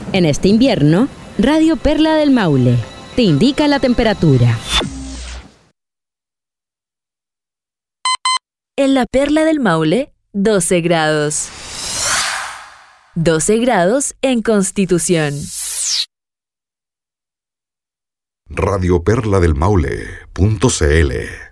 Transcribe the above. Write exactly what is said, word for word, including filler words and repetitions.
En este invierno, Radio Perla del Maule te indica la temperatura. En la Perla del Maule, doce grados. doce grados en Constitución. Radio Perla del Maule punto c l